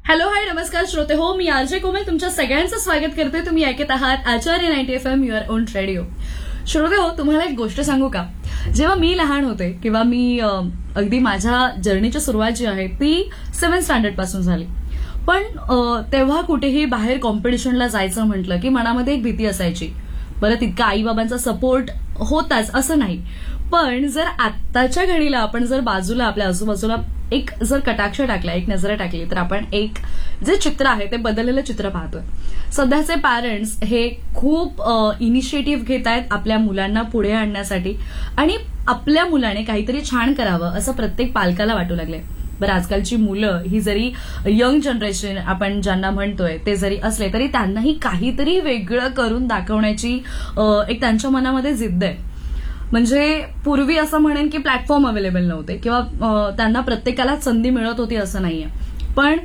Hello hi नमस्कार श्रोते हो, मी आरजे कोमल तुमच्या सगळ्यांचं स्वागत करते. तुम्ही ऐकत आहात आचार्य 90 FM युअर ओन रेडिओ. श्रोते हो, तुम्हाला एक गोष्ट सांगू का? जेव्हा मी लहान होते किंवा मी अगदी माझ्या जर्नीची सुरुवात जी आहे ती 7th स्टँडर्ड पासून झाली. पण तेव्हा कुठेही बाहेर कॉम्पिटिशनला जायचं म्हटलं की मनामध्ये एक भीती असायची. बरं, तितका आईबाबांचा सपोर्ट होताच असं नाही, पण जर आत्ताच्या घडीला आपण जर बाजूला आपल्या आजूबाजूला एक जर कटाक्ष टाकला, एक नजर टाकली, तर आपण एक जे चित्र आहे ते बदललेलं चित्र पाहतोय. सध्याचे पॅरेंट्स हे खूप इनिशिएटिव्ह घेत आहेत आपल्या मुलांना पुढे आणण्यासाठी आणि आपल्या मुलाने काहीतरी छान करावं असं प्रत्येक पालकाला वाटू लागले. बरं, आजकालची मुलं ही जरी यंग जनरेशन आपण ज्यांना म्हणतोय ते जरी असले तरी त्यांनाही काहीतरी वेगळं करून दाखवण्याची एक त्यांच्या मनामध्ये जिद्द आहे. म्हणजे पूर्वी असं म्हणेन की प्लॅटफॉर्म अवेलेबल नव्हते किंवा त्यांना प्रत्येकाला संधी मिळत होती असं नाहीये. पण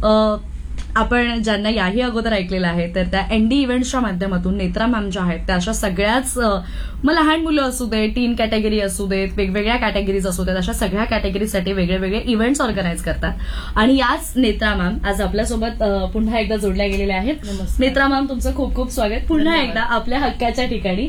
आपण ज्यांना याही अगोदर ऐकलेलं आहे तर त्या एनडी इव्हेंट्सच्या माध्यमातून नेत्रा मॅम ज्या आहेत त्या अशा सगळ्याच मग लहान मुलं असू देत, टीन कॅटेगरी असू देत, वेगवेगळ्या कॅटेगरीज असू देत, अशा सगळ्या कॅटेगरीसाठी वेगळे वेगळे इव्हेंट्स ऑर्गनाईज करतात. आणि याच नेत्रा मॅम आज आपल्यासोबत पुन्हा एकदा जोडल्या गेलेल्या आहेत. नेत्रा मॅम, तुमचं खूप खूप स्वागत पुन्हा एकदा आपल्या हक्काच्या ठिकाणी.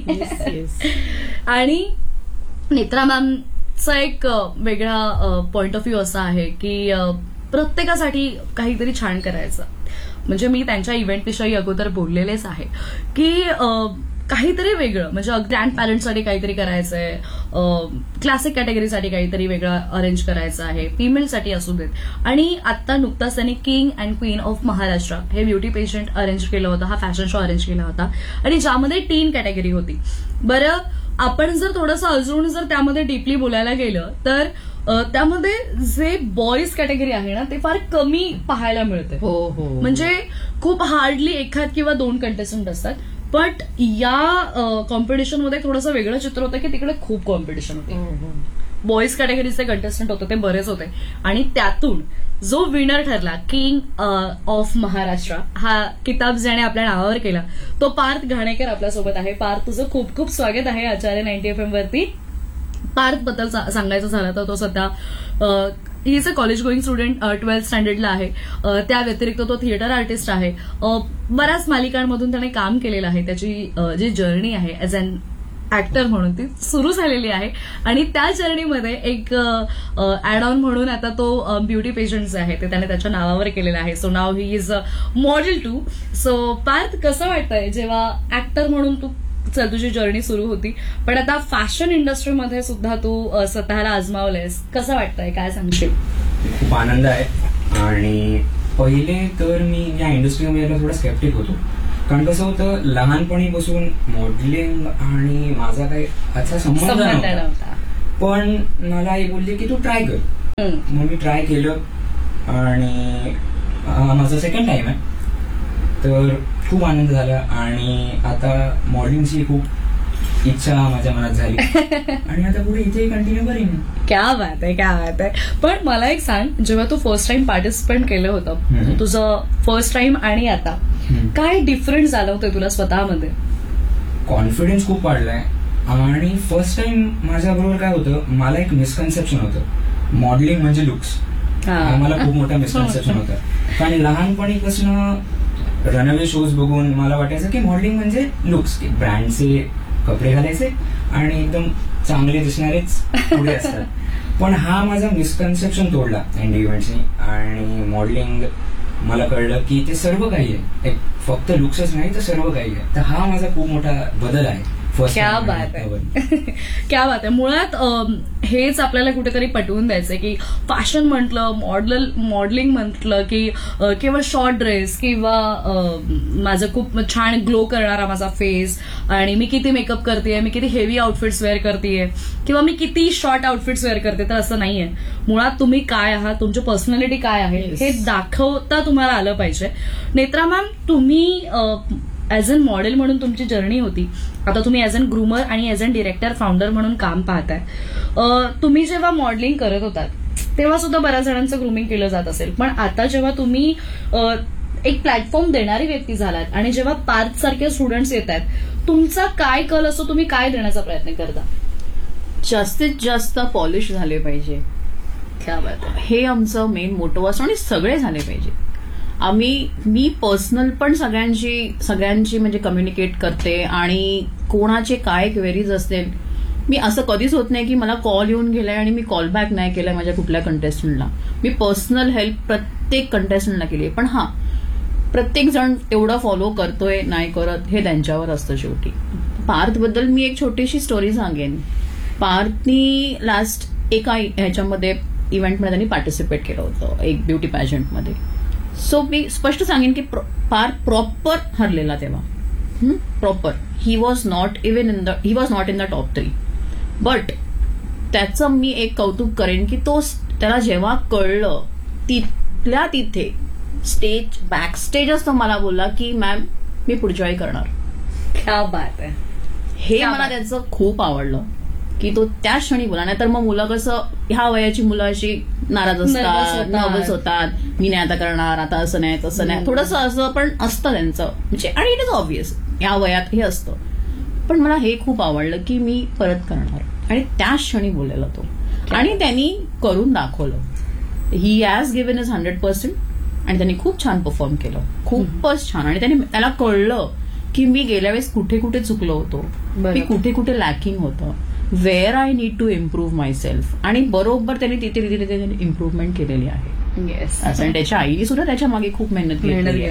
आणि नेत्रा मॅमचा एक वेगळा पॉइंट ऑफ व्ह्यू असा आहे की प्रत्येकासाठी काहीतरी छान करायचं. म्हणजे मी त्यांच्या इव्हेंटविषयी अगोदर बोललेलेच आहे की काहीतरी वेगळं, म्हणजे ग्रँड पॅरेंट्ससाठी काहीतरी करायचंय, क्लासिक कॅटेगरीसाठी काहीतरी वेगळं अरेंज करायचं आहे, फिमेलसाठी असू देत. आणि आता नुकताच त्यांनी king and queen of Maharashtra हे ब्युटी पेशंट अरेंज केलं होतं, हा फॅशन शो अरेंज केला होता आणि ज्यामध्ये टीन कॅटेगरी होती. बरं, आपण जर थोडंसं अजून जर त्यामध्ये डीपली बोलायला गेलं तर त्यामध्ये जे बॉईज कॅटेगरी आहे ना ते फार कमी पाहायला मिळते. म्हणजे खूप हार्डली एखाद किंवा दोन कंटेस्टंट असतात. बट या कॉम्पिटिशनमध्ये थोडंसं वेगळं चित्र होतं की तिकडे खूप कॉम्पिटिशन होते. बॉईज कॅटेगरीचे कंटेस्टंट होते ते बरेच होते आणि त्यातून जो विनर ठरला, किंग ऑफ महाराष्ट्र हा किताब ज्याने आपल्या नावावर केला, तो पार्थ घाणेकर आपल्यासोबत आहे. पार्थ, तुझं खूप खूप स्वागत आहे आचार्य 90 FM वरती. पार्थ बद्दल सांगायचं झालं तर तो सध्या he is a college going student, 12th स्टँडर्डला आहे. त्या व्यतिरिक्त तो थिएटर आर्टिस्ट आहे. बऱ्याच मालिकांमधून त्याने काम केलेलं आहे. त्याची जी जर्नी आहे ऍज अन ऍक्टर म्हणून ती सुरू झालेली आहे आणि त्या जर्नीमध्ये एक ऍड ऑन म्हणून आता तो ब्युटी पेशंट आहे ते त्याने त्याच्या नावावर केलेलं आहे. So now he is model to. So Parth, कसं वाटतंय जेव्हा ऍक्टर म्हणून तू तुझी जर्नी सुरू होती, पण आता फॅशन इंडस्ट्रीमध्ये सुद्धा तू स्वतःला आजमावलंयस, कसं वाटतंय, काय सांगशील? खूप आनंद आहे. आणि पहिले तर मी या इंडस्ट्रीमध्ये थोडं स्केप्टिक होतो, कारण कसं होतं लहानपणीपासून मॉडेलिंग आणि माझा काही अच्छा संबंध नव्हता. पण मला आई बोलली की तू ट्राय कर. मग मी ट्राय केलं आणि माझा सेकंड टाइम आहे, तर खूप आनंद झाला. आणि आता मॉडेलिंगची खूप इच्छा माझ्या मनात झाली आणि आता पुढे इथे कंटिन्यू करेन. क्या बात आहे, क्या बात आहे. पण मला एक सांग, जेव्हा तू फर्स्ट टाइम पार्टिसिपेट केलं होतं, तुझं फर्स्ट टाइम आणि आता काय डिफरन्स जाणवतोय तुला स्वतःमध्ये? कॉन्फिडन्स खूप वाढलाय. आणि फर्स्ट टाइम माझ्याबरोबर काय होतं, मला एक मिसकन्सेप्शन होतं मॉडेलिंग म्हणजे लुक्स. मला खूप मोठा मिसकन्सेप्शन होतं, कारण लहानपणीपासून रनअवे शोज बघून मला वाटायचं की मॉडेलिंग म्हणजे लुक्स, की ब्रँडचे कपडे घालायचे आणि एकदम चांगले दिसणारेच पुढे असतात. पण हा माझा मिसकन्सेप्शन तोडला एनडी इव्हेंट्सनी आणि मॉडेलिंग मला कळलं की ते सर्व काही आहे, फक्त लुक्सच नाही तर सर्व काही आहे. तर हा माझा खूप मोठा बदल आहे. क्या बात आहे, क्या बात आहे. मुळात हेच आपल्याला कुठेतरी पटवून द्यायचंय की फॅशन म्हटलं, मॉडेलिंग म्हटलं की केवळ शॉर्ट ड्रेस किंवा माझं खूप छान ग्लो करणारा माझा फेस आणि मी किती मेकअप करतेय, मी किती हेवी आउटफिट्स वेअर करतेय किंवा मी किती शॉर्ट आउटफिट्स वेअर करते, तर असं नाहीये. मुळात तुम्ही काय आहात, तुमची पर्सनॅलिटी काय आहे हे दाखवता तुम्हाला आलं पाहिजे. नेत्रा मॅम, तुम्ही ऍज अन मॉडेल म्हणून तुमची जर्नी होती, आता तुम्ही ऍज अन ग्रूमर आणि ऍज अन डिरेक्टर, फाउंडर म्हणून काम पाहताय. तुम्ही जेव्हा मॉडेलिंग करत होतात तेव्हा सुद्धा बऱ्याच जणांचं ग्रूमिंग केलं जात असेल, पण आता जेव्हा तुम्ही एक प्लॅटफॉर्म देणारी व्यक्ती झालात आणि जेव्हा पार्थ सारखे स्टुडंट्स येत आहेत, तुमचा काय कल असतो, तुम्ही काय देण्याचा प्रयत्न करता? जास्तीत जास्त पॉलिश झाले पाहिजे, हे आमचं मेन मोटो असतं आणि सगळे झाले पाहिजे. मी पर्सनल पण सगळ्यांची म्हणजे कम्युनिकेट करते, आणि कोणाचे काय क्वेरीज असतील, मी असं कधीच होत नाही की मला कॉल येऊन गेलाय आणि मी कॉल बॅक नाही केलाय माझ्या कुठल्या कंटेस्टंटला. मी पर्सनल हेल्प प्रत्येक कंटेस्टंटला केली आहे. पण हा, प्रत्येक जण तेवढं फॉलो करतोय नाही करत हे त्यांच्यावर असतं शेवटी. पार्थबद्दल मी एक छोटीशी स्टोरी सांगेन. पार्थनी लास्ट एका ह्याच्यामध्ये इव्हेंटमध्ये त्यांनी पार्टिसिपेट केलं होतं, एक ब्युटी पॅजंटमध्ये. सो मी स्पष्ट सांगेन की पार्थ प्रॉपर हरलेला तेव्हा, proper. He was not in the top 3. But त्याचं मी एक कौतुक करेन की त्याला जेव्हा कळलं तिथल्या तिथे स्टेज बॅक स्टेजच तो मला बोलला की मॅम मी पुढच्या वेळी करणार. क्या बात आहे. हे मला त्याचं खूप आवडलं की तो त्या क्षणी बोला. नाहीतर मग मुलं कसं, ह्या वयाची मुलं अशी नाराज असतात, नर्वस होतात, मी नाही आता करणार, आता असं नाही तसं नाही, थोडंसं असं पण असतं त्यांचं म्हणजे. आणि इट इज ऑब्वियस ह्या वयात हे असतं. पण मला हे खूप आवडलं की मी परत करणार, आणि त्या क्षणी बोललेला तो, आणि त्यांनी करून दाखवलं. ही हॅज गिव्हन इज 100%, आणि त्यांनी खूप छान परफॉर्म केलं, खूपच छान. आणि त्याला कळलं की मी गेल्या वेळेस कुठे कुठे चुकलो होतो, मी कुठे कुठे लॅकिंग होतं, wear I need to improve my self. आणि बरोबर त्यांनी तिथे इम्प्रूव्हमेंट केलेली आहे. येस. आणि त्याच्या आईने सुद्धा त्याच्या मागे खूप मेहनत घेतली.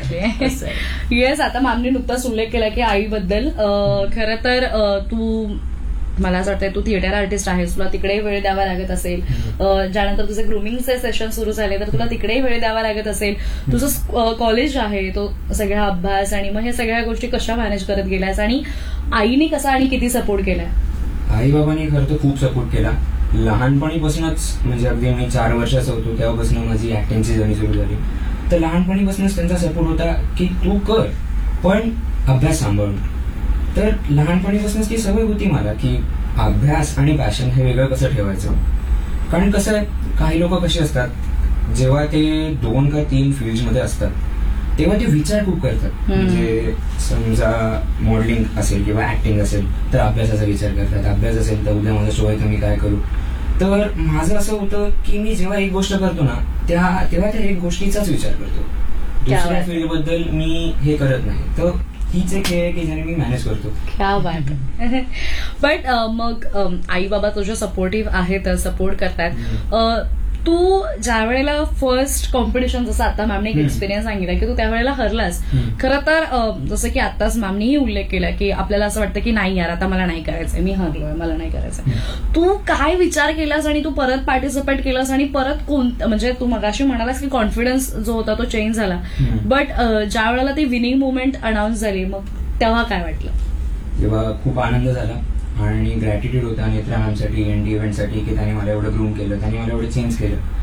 येस. आता मॅमने नुकताच उल्लेख केला की आईबद्दल. खरं तर तू, मला असं वाटतं तू थिएटर आर्टिस्ट आहेस, तुला तिकडेही वेळ द्यावा लागत असेल. ज्यानंतर तुझे ग्रुमिंगचे सेशन सुरू झाले तर तुला तिकडेही वेळ द्यावा लागत असेल. तुझं कॉलेज आहे, तो सगळा अभ्यास, आणि मग हे सगळ्या गोष्टी कशा मॅनेज करत गेल्यास, आणि आईने कसा आणि किती सपोर्ट केलाय? आई बाबांनी खरं तर खूप सपोर्ट केला. लहानपणीपासूनच, म्हणजे अगदी मी 4 वर्षाचा होतो तेव्हापासून माझी ऍक्टिंगची जर्नी सुरू झाली. तर लहानपणीपासूनच त्यांचा सपोर्ट होता की तू कर, पण अभ्यास सांभाळून. तर लहानपणीपासूनच ती सवय होती मला की अभ्यास आणि पॅशन हे वेगळं कसं ठेवायचं. कारण कसं आहे, काही लोक कसे असतात, जेव्हा ते 2 का 3 फील्डमध्ये असतात तेव्हा ते विचार खूप करतात. म्हणजे समजा मॉडेलिंग असेल किंवा ऍक्टिंग असेल तर अभ्यासाचा विचार करतात, अभ्यास असेल तर उद्या माझा शो आहे तर मी काय करू. तर माझं असं होतं की मी जेव्हा एक गोष्ट करतो ना तेव्हा त्या एक गोष्टीचाच विचार करतो, दुसऱ्या फील्डबद्दल मी हे करत नाही. तर हीच एक आहे की ज्याने मी मॅनेज करतो. क्या बात. बट मग आई बाबा तुझ्या सपोर्टिव्ह आहेत, सपोर्ट करतात. तू ज्या वेळेला फर्स्ट कॉम्पिटिशन, जसं आता मॅमने एक एक्सपिरियन्स सांगितला की तू त्यावेळेला हरलास. खरं तर जसं की आताच मॅमनेही उल्लेख केला की आपल्याला असं वाटतं की नाही यार आता मला नाही करायचंय, मी हरलोय, मला नाही करायचंय. तू काय विचार केलास आणि तू परत पार्टिसिपेट केलास, आणि परत म्हणजे तू मगाशी म्हणालास की कॉन्फिडन्स जो होता तो चेंज झाला, बट ज्या वेळेला ती विनिंग मुवमेंट अनाऊन्स झाली मग तेव्हा काय वाटलं? तेव्हा खूप आनंद झाला आणि ग्रॅटिट्यूड होता नेत्रा मॅमसाठी, एनडी इव्हेंटसाठी की त्याने मला एवढं ग्रूम केलं, त्याने मला एवढं चेंज केलं.